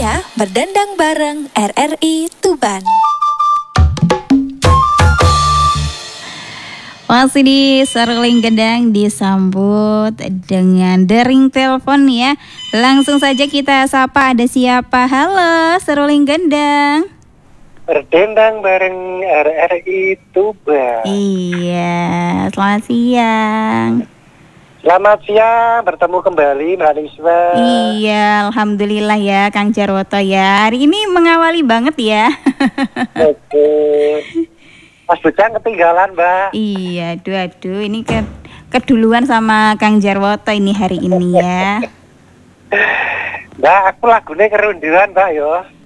Saatnya berdendang bareng RRI Tuban. Masih di Seruling Gendang disambut dengan dering telepon ya. Langsung saja kita sapa, ada siapa? Halo Seruling Gendang. Berdendang bareng RRI Tuban. Iya, selamat siang. Selamat siang, bertemu kembali Mbak Niswa. Iya, alhamdulillah ya Kang Jarwoto ya. Hari ini mengawali banget ya. Oke. Mas Bujang ketinggalan, Mbak. Iya, aduh, ini keduluan sama Kang Jarwoto ini hari ini ya. Mbak, aku lagunya kerunduan, Mbak, yo.